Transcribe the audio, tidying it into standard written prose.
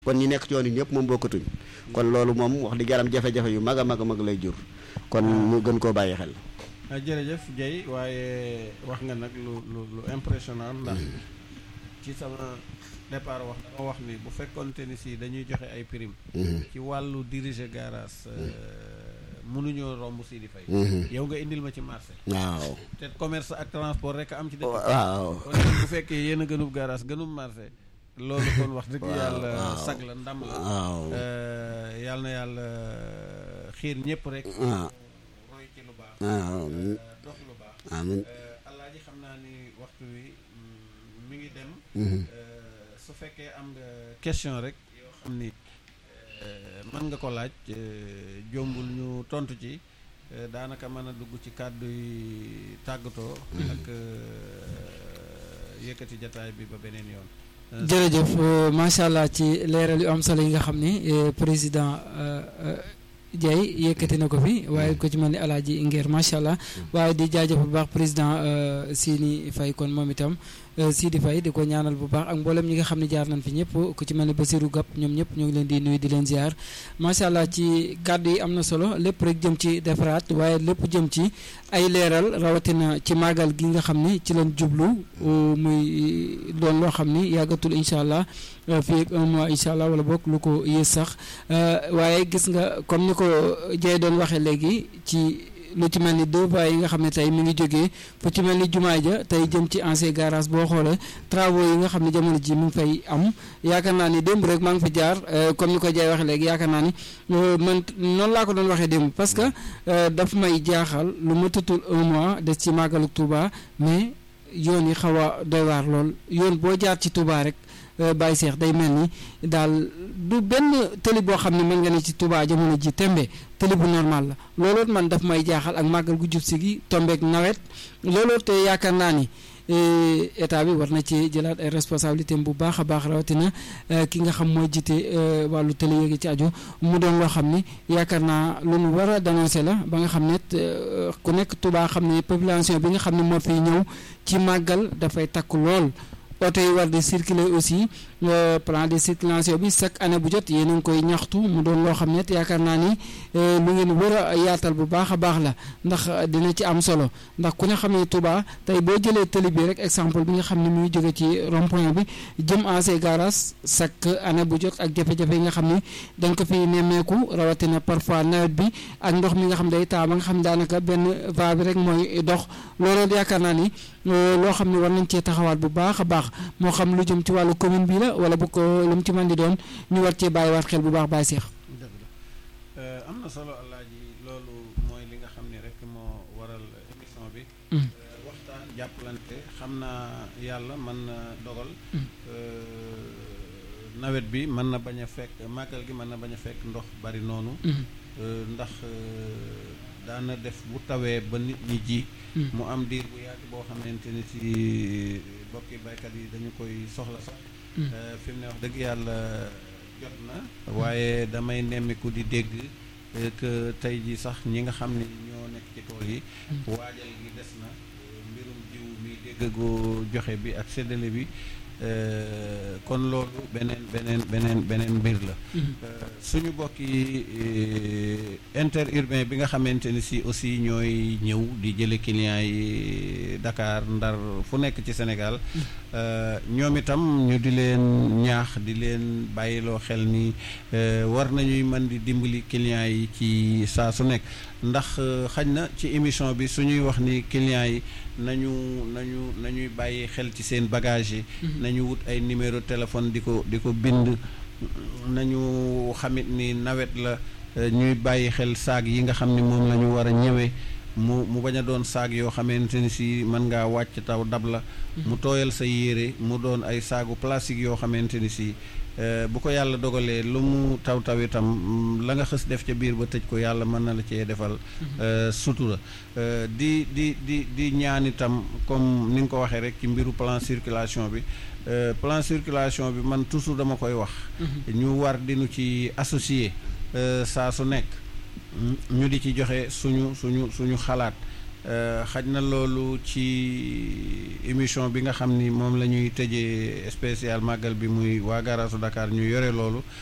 kon ñi nekk ci yoon yi ñëpp moom bokkatuñ kon loolu moom wax di garam jafe-jafe yu mag a mag a mag lay jur kon mu gën koo bàyyi xel. jërëjëf Dieye waaye wax nga nag lu impressionnant ndax ci sama départ wax dama wax ni bu fekkonte ni si dañuy joxe ay prime ci wàllu diriger garage mënuñoo romb Sidi Faye yow nga indil ma ci marché waaw te commerce ak transport rek am ci dëkk waaw kon bu fekkee yéen a gënub garage gënub marché loolu kon wax dëgg yàlla sag la ndam la yàlla na yàlla xiir ñëpp rek roy ci lu baax dox lu baax amiin Alaaji xam naa ni waxtu wi mi ngi dem su fekkee am nga question rek yoo xam ni mën nga ko laaj jombul ñu tontu ci daanaka mën a dugg ci kàddu yi tàggatoo ak yëkkati jataay bi ba beneen yoon. jërëjëf macha allah ci leeral yu am solo yi nga xam ni président Dieye yëkkati na ko fi waaye ko ci mel ni Alaaji Nguer macha allah waaye di jaajëf bu baax président Sidi Faye kon moom itam Sidi Faye di ko ñaanal bu baax ak mboolem ñi nga xam ne jaar nañ fi ñëpp ku ci mel ni Basirou Gap ñoom ñëpp ñu ngi leen di nuyu di leen ziar macha allah ci kàddu yi am na solo lépp rek jëm ci defaraat waaye lépp jëm ci ay leeral rawatina ci màggal gi nga xam ni ci leen jublu muy doon loo xam ni yàggatul incha allah fii ak un mois incha allah wala boog lu ko yées sax waaye gis nga comme ni ko Dieye doon waxee léegi ci lu ci mel ni deux voies yi nga xam ne tey mi ngi jógee fu ci mel ni jumaa ja tey jëm ci ancien garage boo xoolee travaux yi nga xam ne jamono ji mi ngi fay am yaakaar naa ni démb rek maa ngi fa jaar comme ni ko Dieye waxee léegi yaakaar naa ni man noonu laa ko doon waxee démb parce que daf may jaaxal lu ma tutul un mois des ci màggalu Touba mais yoon yi xaw a doy waar lool yoon boo jaar ci Touba rek Baye Cheikh day mel ni daal du benn tëli boo xam ne mën nga ne ci Touba jamono ji tembe tëli bu normal la looloo man daf may jaaxal ak màggal gu jub si gi tombeek nawet looloo te yaakaar naa ni état bi war na ci jëlaat ay responsabilité bu baax a baax rawatina ki nga xam mooy jiite wàllu tëli yéegi ci aju mu doon loo xam ni yaakaar naa lu nu war a dénoncer la ba nga xam ne ku nekk Touba xam ne population bi nga xam ne moo fiy ñëw ci màggal dafay takku lool oto yi war di circuler aussi plan de circulation bi chaque année bu jot yéen a ngi koy ñaxtu mu doon loo xam ne yaakaar naa ni lu ngeen war a yaatal bu baax a baax la ndax dina ci am solo ndax ku ne xam ne Touba tey boo jëlee tëli bi rek exemple bi nga xam ne mu ngi jóge ci rond-point bi jëm ancien garage chaque année bu jot ak jafe-jafe yi nga xam ne dañ ko fi nemmeeku rawatina parfois nawet bi ak ndox mi nga xam day taa ba nga xam ne daanaka benn va bi rek mooy dox loolu yaakaar naa ni loo xam ne war nañ cee taxawaat bu baax a baax moo xam lu jëm ci wàllu commune bi la wala bu ko lu mu ci mën di doon ñu war cee bàyyiwaat xel bu baax Baye Cheikh. am na solo Alaaji loolu mooy li nga xam ne rek moo waral émission bi. waxtaan jàppalante xam naa yàlla mën na dogal. nawet bi mën na bañ a fekk màggal gi mën na bañ a fekk ndox bari noonu. ndax daana def bu tawee ba nit ñi ji. mu am diir bu yàgg boo xamante ni ci bokki baykat yi dañu koy soxla sax. fi mu ne wax dëgg yàlla jot na. waaye damay nemmiku di dégg que tey ji sax ñi nga xam ne ñoo nekk ci tool yi. waajal gi des na mbirum jiw mi dégg joxe bi ak séddale bi. kon loolu beneen mbir la. suñu bokki interurbain bi nga xamante ni si aussi ñooy ñëw di jële clients yi Dakar Ndar fu nekk ci Sénégal ñoom itam ñu di leen ñaax di leen bàyyiloo xel ni war nañuy mën di dimbali clients yi ci saa su nekk ndax xaj na ci émission bi suñuy wax ni clients yi nañuy bàyyi xel ci seen bagage yi. nañu wut ay numéro téléphone di ko bind nañu xamit ni nawet la ñuy bàyyi xel saag yi nga xam ni moom la ñu war a ñëwee mu bañ a doon saag yoo xamante ni si mën ngaa wàcc taw dab la mu tooyal sa yére mu doon ay saagu plastique yoo xamante ni si bu ko yàlla dogalee lu mu taw itam la nga xës def ca biir ba tëj ko yàlla mën na la cee defal sutura di ñaan itam comme ni nga ko waxee rek ci mbiru plan circulation bi man toujours dama koy wax ñu war dinu ci associé saa su nekk ñu di ci joxe suñu xalaat xaj na loolu ci émission bi nga xam ni moom la ñuy tëjee spécial màggal bi muy waa garaasu Dakar ñu yore loolu